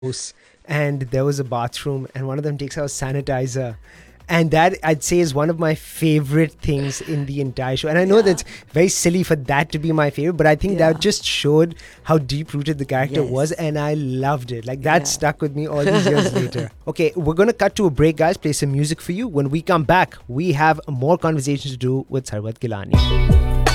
house and there was a bathroom and one of them takes out sanitizer. And that I'd say is one of my favorite things in the entire show. And I know Yeah. that's very silly for that to be my favorite, but I think Yeah. that just showed how deep rooted the character was, Yes. and I loved it. Like that Yeah. stuck with me all these years later. Okay, we're gonna cut to a break, guys. Play some music for you. When we come back, we have more conversations to do with Sarwat Gilani.